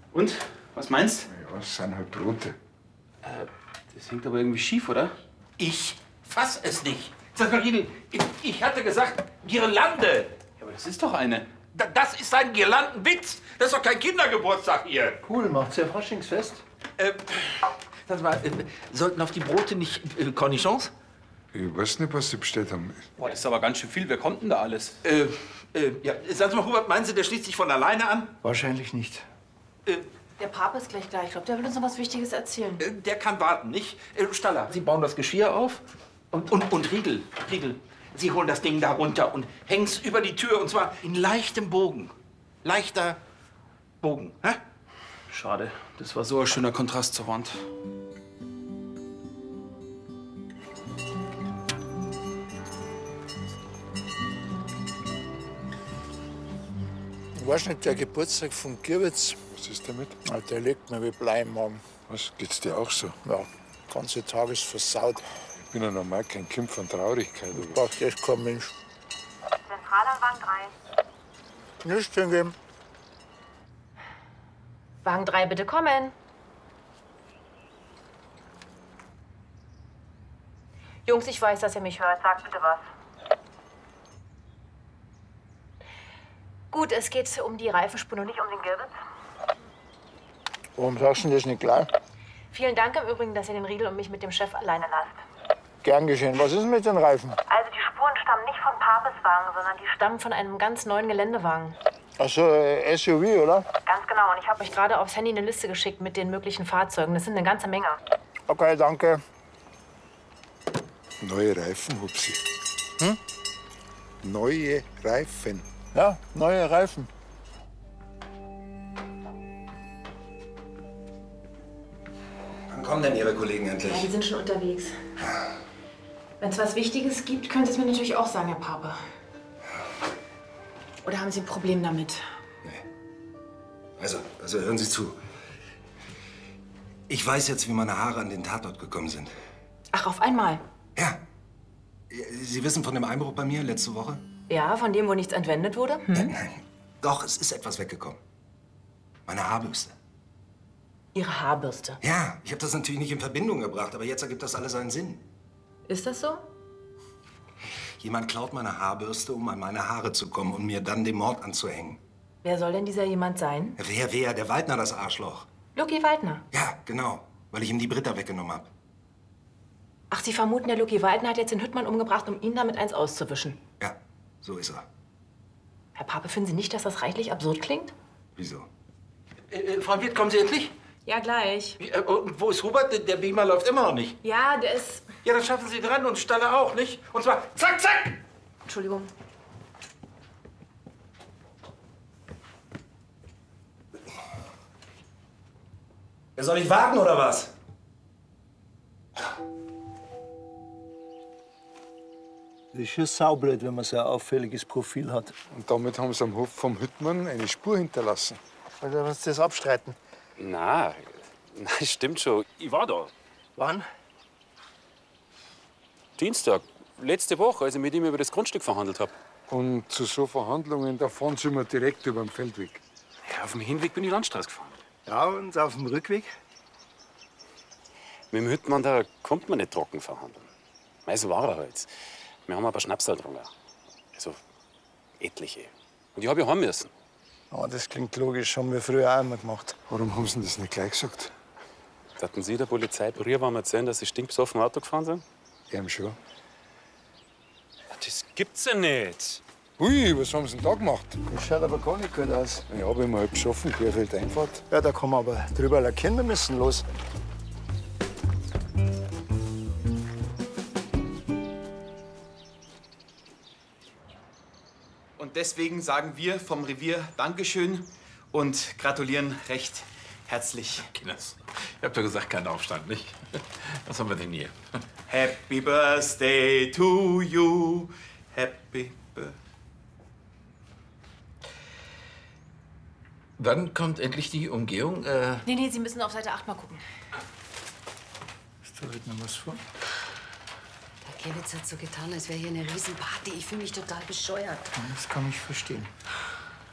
Und? Was meinst Ja, es sind halt Brote. Das hängt aber irgendwie schief, oder? Ich fass es nicht. Sag mal, Riedel, ich hatte gesagt, Girlande. Ja, aber das ist doch eine. Das ist ein Girlandenwitz. Das ist doch kein Kindergeburtstag hier. Cool, macht's ja Faschingsfest. Sag mal, sollten auf die Brote nicht Cornichons? Ich weiß nicht, was Sie bestellt haben. Boah, das ist aber ganz schön viel. Wer kommt denn da alles? Ja, sagen Sie mal, Hubert, meinen Sie, der schließt sich von alleine an? Wahrscheinlich nicht. Der Papa ist gleich da. Ich glaube, der will uns noch was Wichtiges erzählen. Der kann warten, nicht? Staller, Sie bauen das Geschirr auf und Riegel, Sie holen das Ding da runter und hängen's über die Tür, und zwar in leichtem Bogen. Leichter Bogen, hä? Schade. Das war so ein schöner Kontrast zur Wand. Du weißt nicht, der Geburtstag von Girwitz, Was ist damit? der liegt mir wie Blei im Magen. Was, geht's dir auch so? Ja, der ganze Tag ist versaut. Ich bin ja normal kein Kind von Traurigkeit. Aber Braucht echt kein Mensch. Zentralanwang 3. Nichts hingeben. Wagen 3, bitte kommen. Jungs, ich weiß, dass ihr mich hört. Sag bitte was. Gut, es geht um die Reifenspur und Nicht um den Girwitz? Warum sagst du das nicht gleich? Vielen Dank im Übrigen, dass ihr den Riedel und mich mit dem Chef alleine lasst. Gern geschehen. Was ist mit den Reifen? Also die Spuren stammen nicht von Papes Wagen, sondern die Stammen von einem ganz neuen Geländewagen. Ach so, SUV, oder? Ganz genau. Und ich habe Euch gerade aufs Handy eine Liste geschickt mit den möglichen Fahrzeugen. Das sind eine ganze Menge. Okay, danke. neue Reifen, Hupsi. Hm? Neue Reifen. Ja, neue Reifen. Wann kommen denn Ihre Kollegen endlich? Ja, die sind schon unterwegs. Wenn es was Wichtiges gibt, können Sie es mir natürlich auch sagen, Herr Pape. Oder haben Sie ein Problem damit? Also hören Sie zu. Ich weiß jetzt, wie meine Haare an den Tatort gekommen sind. Ach, auf einmal? Ja. Sie wissen von dem Einbruch bei mir letzte Woche? Ja, von dem, wo nichts entwendet wurde? Nein. Doch, es ist etwas weggekommen. Meine Haarbürste. Ihre Haarbürste. Ja, ich habe das natürlich nicht in Verbindung gebracht, aber jetzt ergibt das alles einen Sinn. Ist das so? Jemand klaut meine Haarbürste, um an meine Haare zu kommen und mir dann den Mord anzuhängen. Wer soll denn dieser jemand sein? Wer? Der Waldner, das Arschloch. Lucky Waldner. Ja, genau. Weil ich ihm die Britta weggenommen habe. Ach, Sie vermuten, der Lucky Waldner hat jetzt den Hüttmann umgebracht, um ihn damit eins auszuwischen. Ja, so ist er. Herr Pape, finden Sie nicht, dass das reichlich absurd klingt? Wieso? Frau Wirt, kommen Sie endlich? Ja, gleich. Und wo ist Hubert? Der Beamer läuft immer noch nicht. Ja, der ist... Ja, dann schaffen Sie dran und Staller auch, nicht? Und zwar zack, zack! Entschuldigung. Soll ich warten oder was? Das ist schon saublöd, wenn man so ein auffälliges Profil hat. Und damit haben sie am Hof vom Hüttmann eine Spur hinterlassen. Also, wenn Sie das abstreiten. Na, stimmt schon. Ich war da. Wann? Dienstag, letzte Woche, als ich mit ihm über das Grundstück verhandelt habe. Und zu so Verhandlungen, da fahren sie immer direkt über den Feldweg. Ja, auf dem Hinweg bin ich Landstraße gefahren. Ja, und auf dem Rückweg? Mit dem Hüttmann, da kommt man nicht trocken verhandeln. Mei, so war er halt. Wir haben ein paar Schnapsal getrunken. Also etliche. Und ich habe ja heim müssen. Oh, das klingt logisch, haben wir früher auch immer gemacht. Warum haben sie denn das nicht gleich gesagt? Hatten Sie der Polizei früher mal erzählen, dass Sie stinkbesoffen Auto gefahren sind? Eben schon. Das gibt's ja nicht. Ui, was haben sie denn da gemacht? Das schaut aber gar nicht gut aus. Ich habe immer halb geschaffen, Querfeld-Einfahrt. Ja, da kann man aber drüber lackieren, wir müssen los. Und deswegen sagen wir vom Revier Dankeschön und gratulieren recht herzlich. Kinders, ihr habt ja gesagt, kein Aufstand, nicht? Was haben wir denn hier? Happy Birthday to you. Happy Birthday. Wann kommt endlich die Umgehung? Nee, Sie müssen auf Seite 8 mal gucken. Ist da heute noch was vor? Der Gewitz hat so getan, als wäre hier eine Riesenparty. Ich fühle mich total bescheuert. Das kann ich verstehen.